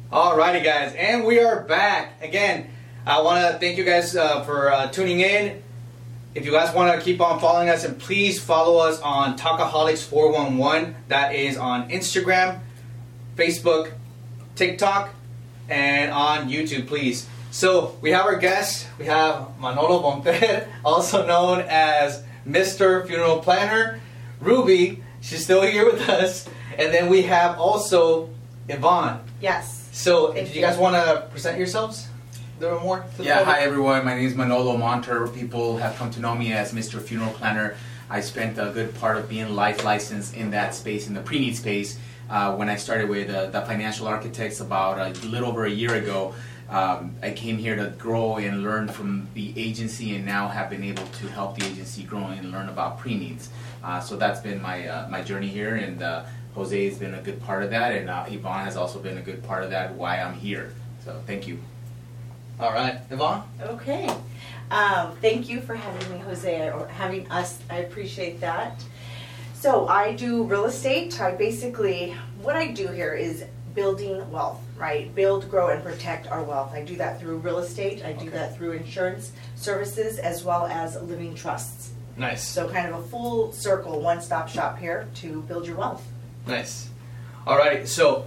Alrighty guys, and we are back. Again, I want to thank you guys for tuning in. If you guys want to keep on following us, and please follow us on Talkaholics411. That is on Instagram, Facebook, TikTok, and on YouTube, please. So we have our guest. We have Manolo Bonter, also known as Mr. Funeral Planner. Ruby, she's still here with us. And then we have also Yvonne. Yes. So, do you guys want to present yourselves a little more? Yeah, hi everyone. My name is Manolo Monter. People have come to know me as Mr. Funeral Planner. I spent a good part of being life licensed in that space, in the pre-need space, when I started with the Financial Architects about a little over a year ago. I came here to grow and learn from the agency, and now have been able to help the agency grow and learn about pre-needs. So that's been my journey here, and Jose has been a good part of that, and Yvonne has also been a good part of that, why I'm here. So thank you. All right, Yvonne? Okay. Thank you for having me, Jose, or having us. I appreciate that. So I do real estate. What I do here is building wealth, right? Build, grow, and protect our wealth. I do that through real estate. I do that through insurance services, as well as living trusts. Nice. So kind of a full circle, one-stop shop here to build your wealth. Nice. Alrighty, so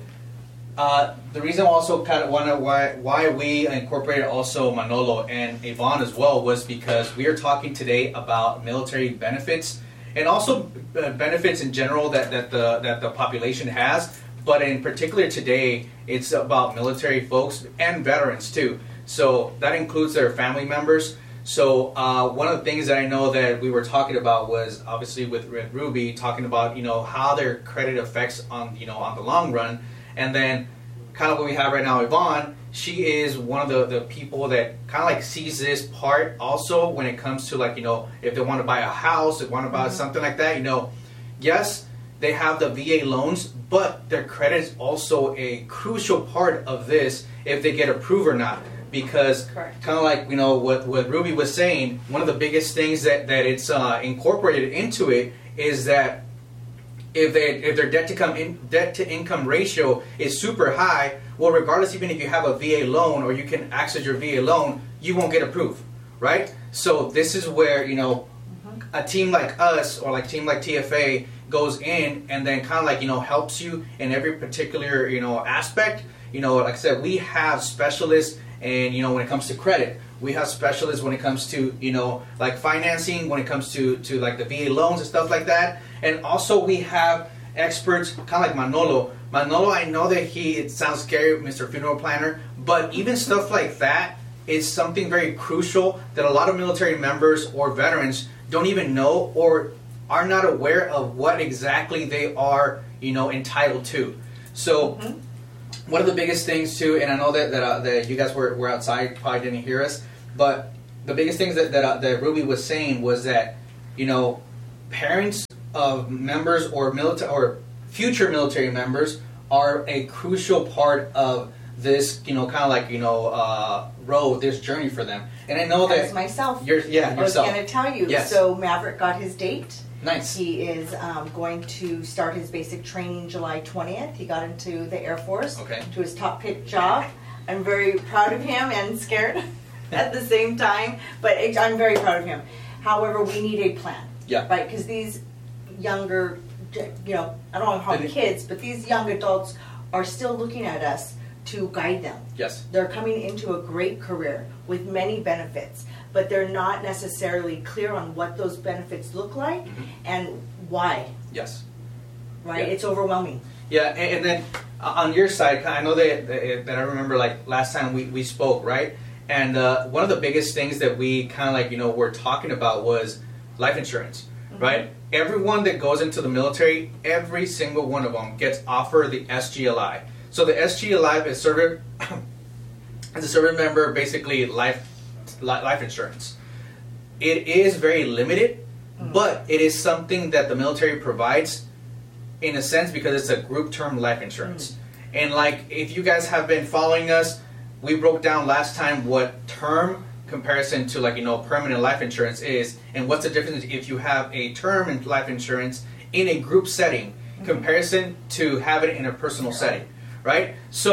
the reason also kind of why we incorporated also Manolo and Yvonne as well was because we are talking today about military benefits and also benefits in general that the population has, but in particular today it's about military folks and veterans too. So that includes their family members. So one of the things that I know that we were talking about was obviously with Ruby talking about how their credit affects on on the long run, and then kind of what we have right now, Yvonne, she is one of the people that kind of like sees this part also when it comes to if they want to buy a house, they want to buy something like that, yes, they have the VA loans, but their credit is also a crucial part of this if they get approved or not. Because kind of like what Ruby was saying, one of the biggest things that it's incorporated into it is that if their debt to income ratio is super high, well, regardless, even if you have a VA loan or you can access your VA loan, you won't get approved, right? So this is where a team like us or like team like TFA goes in and then kind of like helps you in every particular aspect. Like I said, we have specialists. And when it comes to credit, we have specialists when it comes to like financing, when it comes to like the VA loans and stuff like that. And also we have experts kind of like Manolo. Manolo, I know that it sounds scary, Mr. Funeral Planner, but even stuff like that is something very crucial that a lot of military members or veterans don't even know or are not aware of what exactly they are entitled to. So. One of the biggest things too, and I know that you guys were outside, probably didn't hear us, but the biggest things that Ruby was saying was that parents of members or military or future military members are a crucial part of this kind of like road, this journey for them. And I know that as myself, yourself. I was going to tell you. Yes. So Maverick got his date. Nice. He is going to start his basic training July 20th. He got into the Air Force to his top pick job. I'm very proud of him and scared at the same time, but I'm very proud of him. However, we need a plan. Yeah. Right? Because these younger, I don't want to call them kids, but these young adults are still looking at us to guide them. Yes. They're coming into a great career with many benefits, but they're not necessarily clear on what those benefits look like and why. Yes. Right? Yeah. It's overwhelming. Yeah, and then on your side, I know that I remember like last time we spoke, right? And one of the biggest things that we kind of like, were talking about was life insurance, right? Everyone that goes into the military, every single one of them gets offered the SGLI. So the SGLI is as a service member, basically life insurance. It is very limited, but it is something that the military provides in a sense because it's a group term life insurance. And like if you guys have been following us, we broke down last time what term comparison to permanent life insurance is, and what's the difference if you have a term in life insurance in a group setting comparison to have it in a personal setting, right? So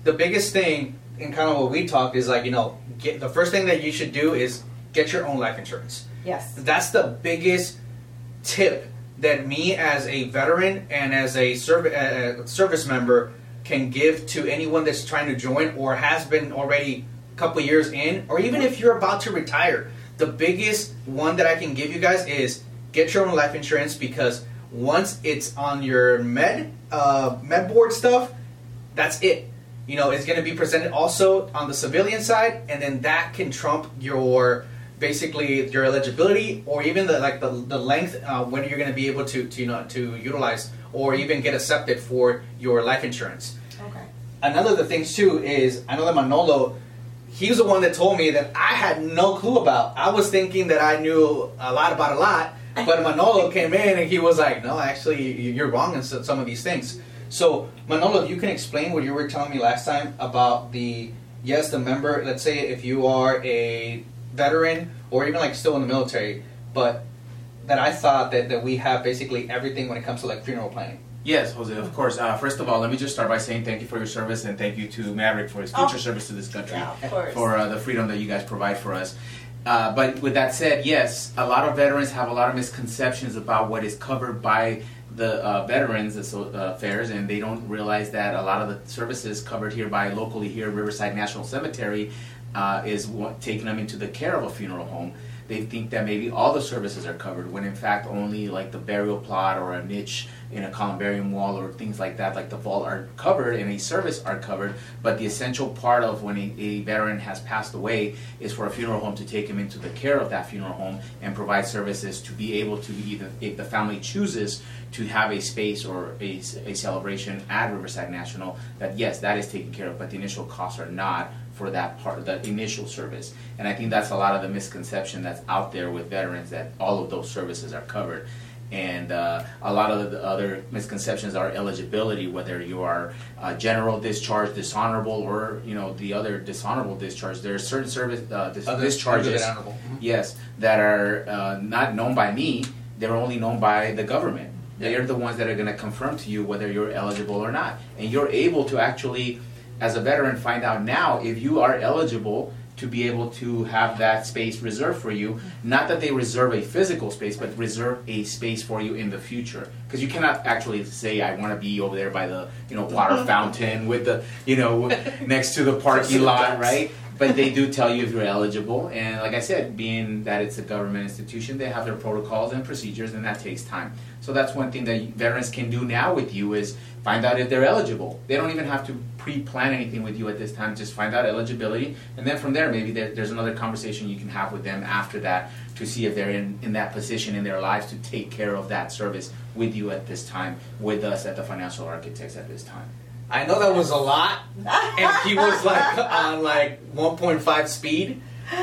the biggest thing in kind of what we talked is like, the first thing that you should do is get your own life insurance. Yes. That's the biggest tip that me as a veteran and as a service member can give to anyone that's trying to join or has been already a couple years in, or even if you're about to retire. The biggest one that I can give you guys is get your own life insurance, because once it's on your med board stuff, that's it. It's going to be presented also on the civilian side, and then that can trump your eligibility, or even the length when you're going to be able to utilize or even get accepted for your life insurance. Okay. Another of the things too is, I know that Manolo, he was the one that told me that I had no clue about. I was thinking that I knew a lot about a lot, but Manolo came in and he was like, no, actually you're wrong in some of these things. So Manolo, if you can explain what you were telling me last time about the member, let's say if you are a veteran or even like still in the military, but that I thought that we have basically everything when it comes to like funeral planning. Yes, Jose, of course. First of all, let me just start by saying thank you for your service, and thank you to Maverick for his future service to this country, of course. For the freedom that you guys provide for us. But with that said, yes, a lot of veterans have a lot of misconceptions about what is covered by the Veterans Affairs, and they don't realize that a lot of the services covered locally here, Riverside National Cemetery, is taking them into the care of a funeral home. They think that maybe all the services are covered, when in fact only like the burial plot or a niche in a columbarium wall or things like that, like the vault, are covered, and a service are covered. But the essential part of when a veteran has passed away is for a funeral home to take him into the care of that funeral home and provide services to be able to, either if the family chooses to have a space or a celebration at Riverside National, that yes, that is taken care of, but the initial costs are not for that part of the initial service. And I think that's a lot of the misconception that's out there with veterans, that all of those services are covered. And a lot of the other misconceptions are eligibility, whether you are general discharge, dishonorable, or the other dishonorable discharge. There are certain service discharges, yes, that are not known by me. They're only known by the government. They're the ones that are going to confirm to you whether you're eligible or not. And you're able to actually, as a veteran, find out now if you are eligible to be able to have that space reserved for you. Not that they reserve a physical space, but reserve a space for you in the future. Because you cannot actually say, I want to be over there by the water fountain with the next to the parking lot, right? But they do tell you if you're eligible. And like I said, being that it's a government institution, they have their protocols and procedures, and that takes time. So that's one thing that veterans can do now with you, is find out if they're eligible. They don't even have to pre-plan anything with you at this time. Just find out eligibility, and then from there, maybe there's another conversation you can have with them after that to see if they're in that position in their lives to take care of that service with you at this time, with us at the Financial Architects at this time. I know that was a lot, and he was like on like 1.5 speed.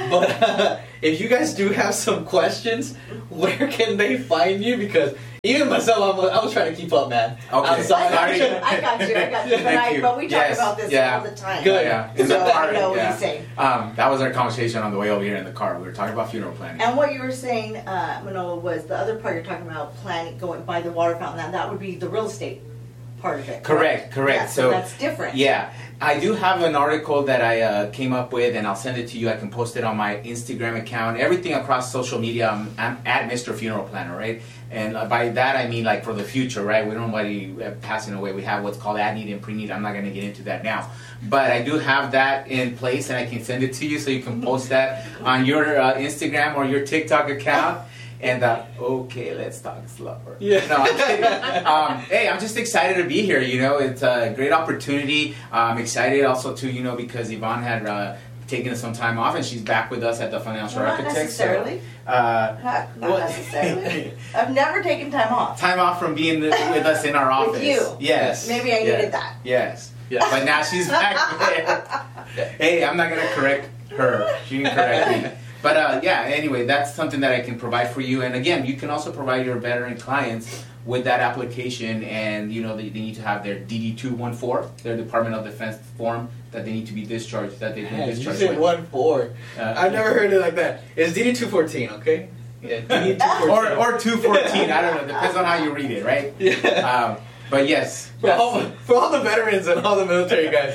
But if you guys do have some questions, where can they find you? Because even myself, I was trying to keep up, man. Okay. I'm sorry. I got you. But we talk about this all the time. Good. Yeah. So I know what he's saying. That was our conversation on the way over here in the car. We were talking about funeral planning. And what you were saying, Manolo, was the other part you're talking about, planning, going by the water fountain. That would be the real estate part of it. Correct. Yeah, so that's different. Yeah. I do have an article that I came up with, and I'll send it to you. I can post it on my Instagram account. Everything across social media, I'm at Mr. Funeral Planner, right? And by that I mean like for the future, right? We don't want anybody passing away. We have what's called ad need and pre-need. I'm not going to get into that now. But I do have that in place, and I can send it to you so you can post that on your Instagram or your TikTok account. And okay, let's talk slower. Yeah. No, I'm kidding. Hey, I'm just excited to be here. It's a great opportunity. I'm excited also to, because Yvonne had taken some time off, and she's back with us at the Financial Architects. Not necessarily. Not necessarily. I've never taken time off. Time off from being with us in our office. With you. Yes. Maybe I needed that. Yes. Yeah. But now she's back there. Hey, I'm not going to correct her. She didn't correct me. But anyway, that's something that I can provide for you. And again, you can also provide your veteran clients with that application, and they need to have their DD-214, their Department of Defense form that they need to be discharged, that they've been discharged. You said 1-4. I've never heard it like that. It's DD-214, okay? Yeah, DD-214. or 214, I don't know. Depends on how you read it, right? Yeah. But yes. For all the veterans and all the military guys,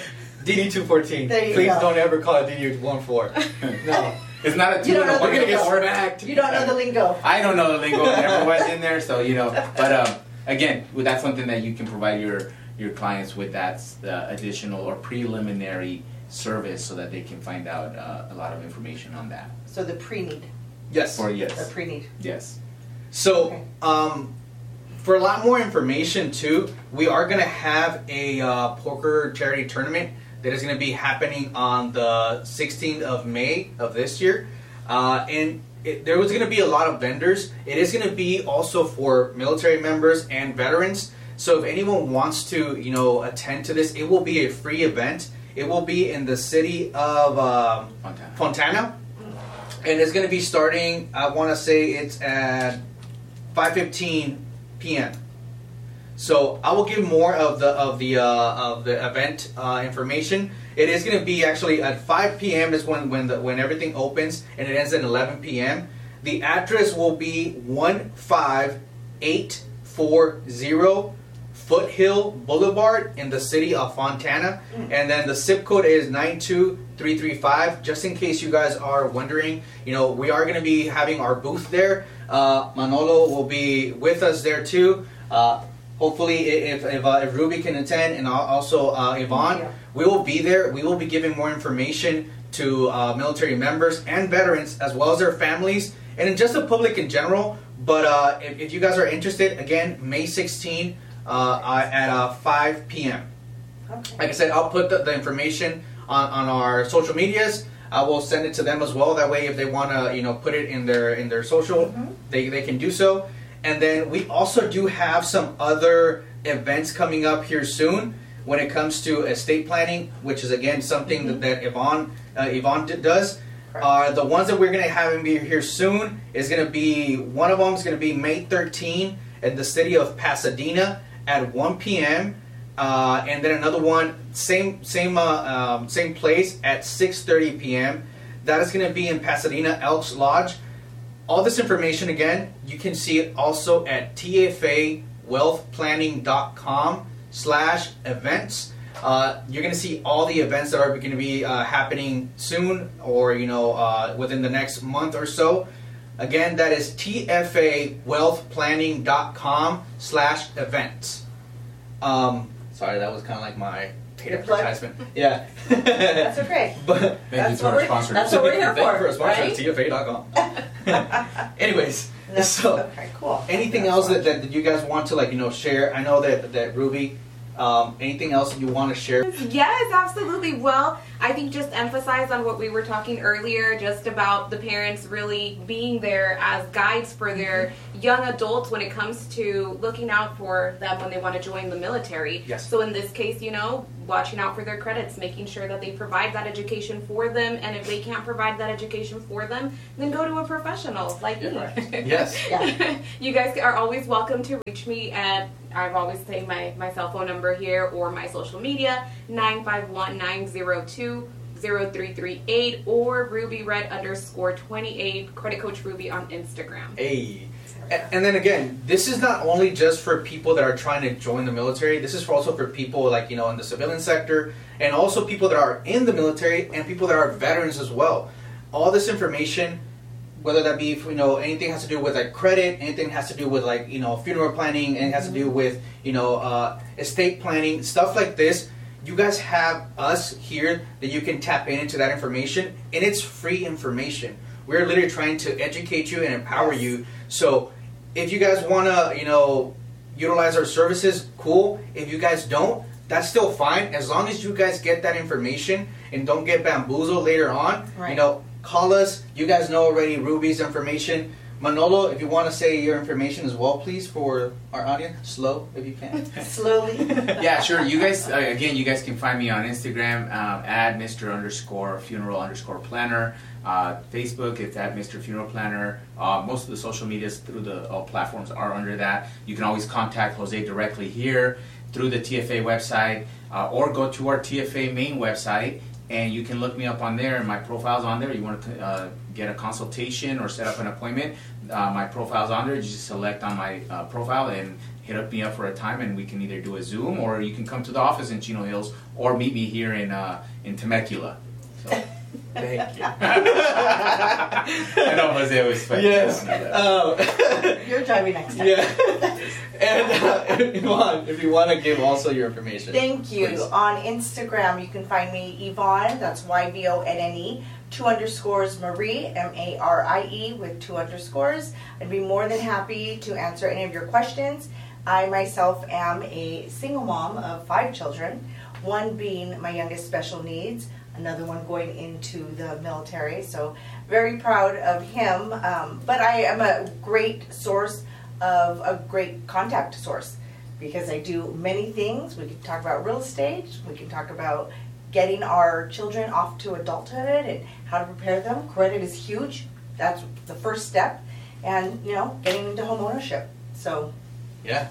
DD214. There you Please go. don't ever call it DD14. No. It's not a You don't know we're the gonna get lingo. smacked. You don't know the lingo. I don't know the lingo. Never went in there, so you know. But again, well, that's something that you can provide your clients with. That's additional or preliminary service, so that they can find out a lot of information on that. So the pre-need. Yes. Or The yes, pre-need. yes. So, for a lot more information too, we are going to have a poker charity tournament that is going to be happening on the 16th of May of this year. And there was going to be a lot of vendors. It is going to be also for military members and veterans. So if anyone wants to, you know, attend to this, it will be a free event. It will be in the city of Fontana. And it's going to be starting, I want to say it's at 5:15 p.m. So I will give more of the event information. It is going to be actually at 5 p.m. is when everything opens, and it ends at 11 p.m. The address will be 15840 Foothill Boulevard in the city of Fontana, and then the zip code is 92335. Just in case you guys are wondering, you know, we are going to be having our booth there. Manolo will be with us there too. Hopefully, if Ruby can attend, and also Yvonne, we will be there. We will be giving more information to military members and veterans, as well as their families, and just the public in general. But if you guys are interested, again, May 16 at 5 p.m. Okay. Like I said, I'll put the information on our social medias. I will send it to them as well. That way, if they want to, you know, put it in their social, they can do so. And then we also do have some other events coming up here soon when it comes to estate planning, which is again something that Yvonne does. The ones that we're going to have be here soon is going to be, one of them is going to be May 13 in the city of Pasadena at 1 p.m. And then another one, same place at 6:30 p.m. That is going to be in Pasadena Elks Lodge. All this information, again, you can see it also at tfawealthplanning.com/events. You're going to see all the events that are going to be happening soon, or you know, within the next month or so. Again, that is tfawealthplanning.com/events. Sorry, that was kind of like my paid advertisement. Yeah. That's okay. But Thank you to our sponsors. That's what we're here thank you for. for a sponsor, Right? tfa.com. Anyways, so Okay, cool. anything else that you guys want to, like, you know, share? I know that Ruby, anything else that you want to share? Yes, absolutely. Well, I think just emphasize on what we were talking earlier, just about the parents really being there as guides for their young adults when it comes to looking out for them when they want to join the military. Yes. So in this case, you know, watching out for their credits, making sure that they provide that education for them, and if they can't provide that education for them, then go to a professional like me. Yes. Yeah. You guys are always welcome to reach me at, I've always say my cell phone number here, or my social media, 951-902-0338, or RubyRed_28, Credit Coach Ruby on Instagram. Hey. And then again, this is not only just for people that are trying to join the military. This is also for people, like, you know, in the civilian sector, and also people that are in the military and people that are veterans as well. All this information, whether that be, you know, anything has to do with like credit, anything has to do with, like, you know, funeral planning, and it has to do with, you know, estate planning, stuff like this. You guys have us here that you can tap into that information, and it's free information. We're literally trying to educate you and empower you. So if you guys want to, you know, utilize our services, cool. If you guys don't, that's still fine. As long as you guys get that information and don't get bamboozled later on, Right. you know, call us. You guys know already Ruby's information. Manolo, if you want to say your information as well, please, for our audience. Slow, if you can. Slowly. Yeah, sure. You guys, again, you guys can find me on Instagram at Mr_funeral_planner. Facebook, it's at Mr. Funeral Planner. Most of the social medias through the platforms are under that. You can always contact Jose directly here through the TFA website, or go to our TFA main website, and you can look me up on there. My profile's on there. You want to get a consultation or set up an appointment, my profile's on there. You just select on my profile, and hit me up for a time and we can either do a Zoom or you can come to the office in Chino Hills or meet me here in Temecula. So. Thank you. I know Jose always fights. Yes. You're driving next time. Yeah. And Yvonne, if you want to give also your information. Thank you. Please. On Instagram, you can find me Yvonne, that's YVONNE, 2_ Marie, MARIE with 2_. I'd be more than happy to answer any of your questions. I myself am a single mom of 5 children, one being my youngest special needs, another one going into the military, so very proud of him. But I am a great source of a great contact source because I do many things. We can talk about real estate, we can talk about getting our children off to adulthood and how to prepare them. Credit is huge. That's the first step. And, getting into home ownership. So, yeah.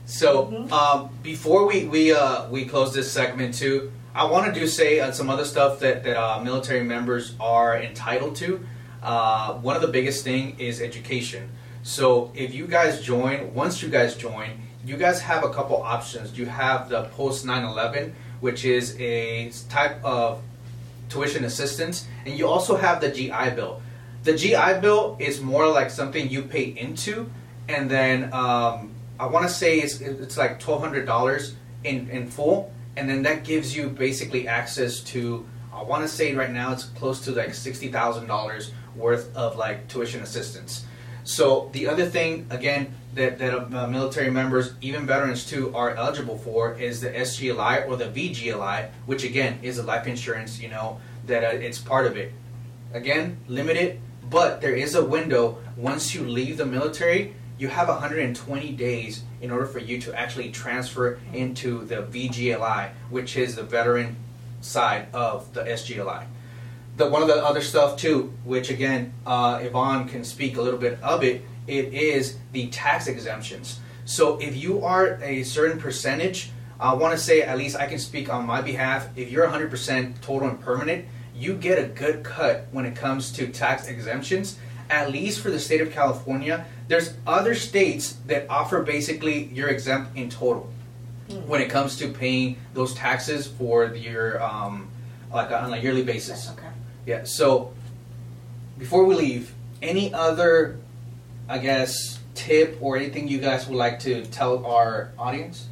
So, before we close this segment too, I want to do say some other stuff that military members are entitled to. One of the biggest thing is education. So if you guys join, once you guys join, you guys have a couple options. You have the post 9/11, which is a type of tuition assistance, and you also have the GI Bill. The GI Bill is more like something you pay into, and then I want to say it's like $1,200 in full. And then that gives you basically access to, I want to say right now it's close to like $60,000 worth of like tuition assistance. So the other thing, again, that military members, even veterans too, are eligible for is the SGLI or the VGLI, which again is a life insurance, that it's part of it. Again, limited, but there is a window. Once you leave the military, you have 120 days in order for you to actually transfer into the VGLI, which is the veteran side of the SGLI. One of the other stuff too, which again, Yvonne can speak a little bit of it, it is the tax exemptions. So if you are a certain percentage, I want to say, at least I can speak on my behalf, if you're 100% total and permanent, you get a good cut when it comes to tax exemptions. At least for the state of California, there's other states that offer basically you're exempt in total when it comes to paying those taxes for your like on a yearly basis. okay. Yeah. So before we leave, any other, I guess, tip or anything you guys would like to tell our audience?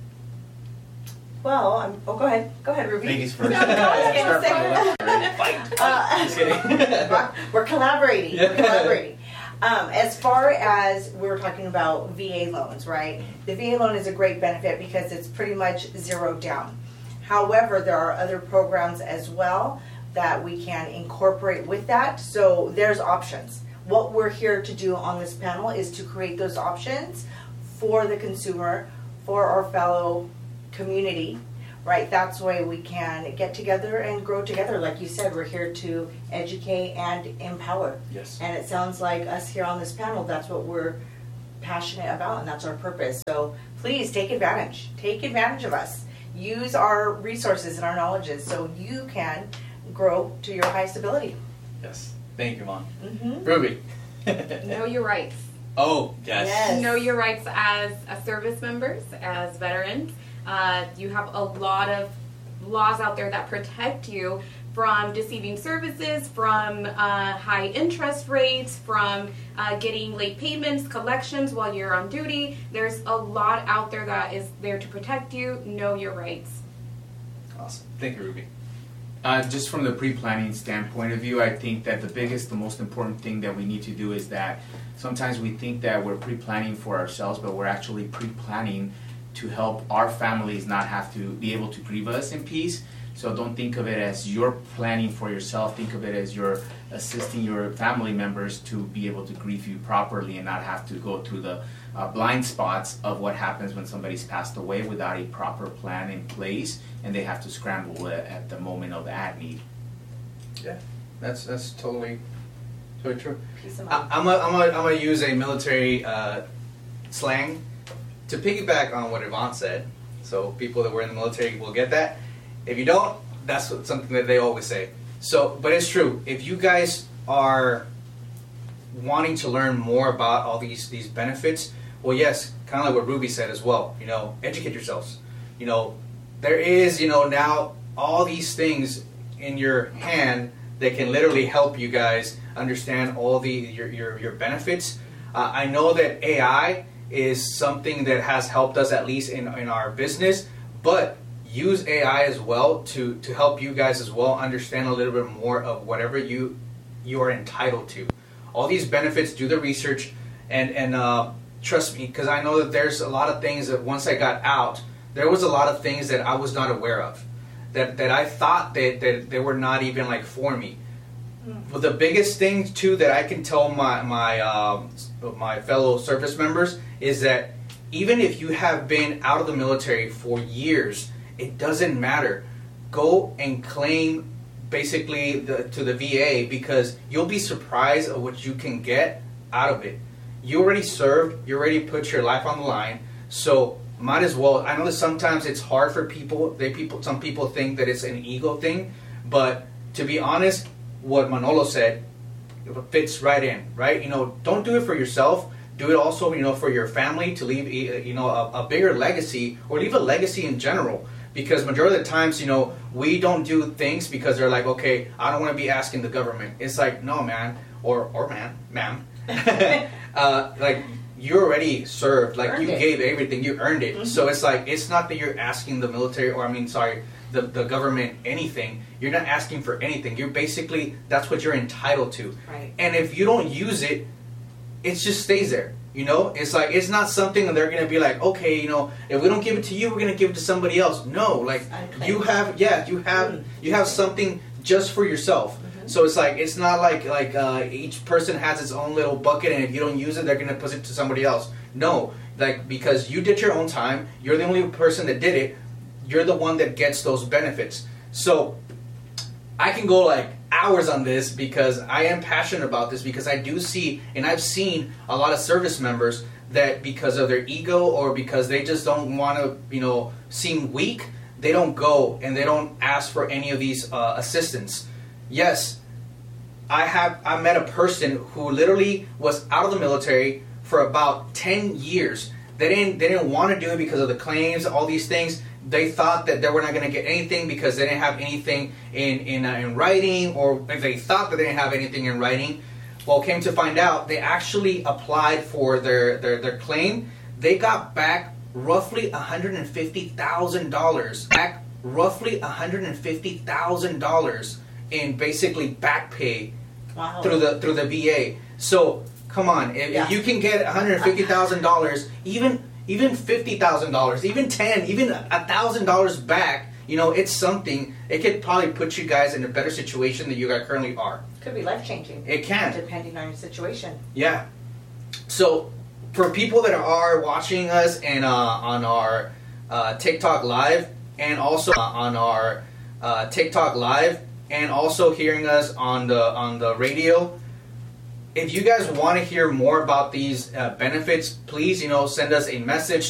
Well, go ahead. Go ahead, Ruby. Ladies first. No, I was gonna Fight. Just kidding. We're collaborating. Yeah. We're collaborating. As far as we were talking about VA loans, right? The VA loan is a great benefit because it's pretty much zero down. However, there are other programs as well that we can incorporate with that. So there's options. What we're here to do on this panel is to create those options for the consumer, for our fellow community, right? That's the way we can get together and grow together. Like you said, we're here to educate and empower. Yes. And it sounds like us here on this panel, that's what we're passionate about, and that's our purpose. So please take advantage. Take advantage of us. Use our resources and our knowledges so you can grow to your highest ability. Yes. Thank you, Mom. Mm-hmm. Ruby. Know your rights. Oh, yes. Yes. Know your rights as service members, as veterans. You have a lot of laws out there that protect you from deceiving services, from high interest rates, from getting late payments, collections while you're on duty. There's a lot out there that is there to protect you. Know your rights. Awesome. Thank you, Ruby. Just from the pre-planning standpoint of view, I think that the most important thing that we need to do is that sometimes we think that we're pre-planning for ourselves, but we're actually pre-planning to help our families not have to be able to grieve us in peace. So don't think of it as you're planning for yourself. Think of it as you're assisting your family members to be able to grieve you properly and not have to go through the blind spots of what happens when somebody's passed away without a proper plan in place and they have to scramble at the moment of ad need. Yeah, that's totally true. Peace of mind. I'm gonna use a military slang to piggyback on what Yvonne said. So people that were in the military will get that. If you don't, that's something that they always say. So, but it's true. If you guys are wanting to learn more about all these benefits, well, yes, kind of like what Ruby said as well. You know, educate yourselves. You know, there is, you know, now all these things in your hand that can literally help you guys understand all the your benefits. I know that AI is something that has helped us at least in our business, but use AI as well to help you guys as well understand a little bit more of whatever you are entitled to. All these benefits, do the research, and trust me, because I know that there's a lot of things that once I got out, there was a lot of things that I was not aware of, that I thought that they were not even like for me. But the biggest thing too that I can tell my fellow service members is that even if you have been out of the military for years, it doesn't matter. Go and claim basically to the VA, because you'll be surprised at what you can get out of it. You already served, you already put your life on the line, so might as well. I know that sometimes it's hard for people. Some people think that it's an ego thing, but to be honest, what Manolo said, it fits right in, right? You know, don't do it for yourself. Do it also, you know, for your family, to leave, you know, a bigger legacy, or leave a legacy in general. Because majority of the times, you know, we don't do things because they're like, okay, I don't want to be asking the government. It's like, no, man, or ma'am, like, you already served, like, you gave everything, you earned it. Mm-hmm. So it's like, it's not that you're asking the military, or the government anything. You're not asking for anything. You're basically, that's what you're entitled to. Right. And if you don't use it, it just stays there. You know, it's like, it's not something that they're going to be like, okay, you know, if we don't give it to you, we're going to give it to somebody else. No, like, you have something just for yourself. Mm-hmm. So it's like, it's not like each person has its own little bucket, and if you don't use it, they're going to put it to somebody else. No, like, because you did your own time, you're the only person that did it, you're the one that gets those benefits. So I can go like hours on this, because I am passionate about this, because I do see, and I've seen a lot of service members that because of their ego, or because they just don't want to, you know, seem weak, they don't go and they don't ask for any of these assistance. Yes, I met a person who literally was out of the military for about 10 years. They didn't want to do it because of the claims, all these things. They thought that they were not going to get anything because they didn't have anything in writing, or if they thought that they didn't have anything in writing. Well, came to find out, they actually applied for their claim. They got back roughly $150,000. Back roughly $150,000 in basically back pay. Wow. through the VA. So come on, if you can get $150,000, even $50,000, even $1,000 back, you know, it's something. It could probably put you guys in a better situation than you guys currently are. Could be life-changing. It can. Depending on your situation. Yeah. So for people that are watching us and on our TikTok Live, and also on our TikTok Live, and also hearing us on the radio, if you guys want to hear more about these benefits, please, you know, send us a message.